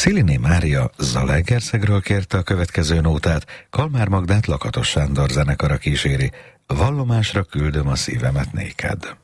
Sziliné Mária Zalaegerszegről kérte a következő nótát, Kalmár Magdát Lakatos Sándor zenekara kíséri. Vallomásra küldöm a szívemet néked.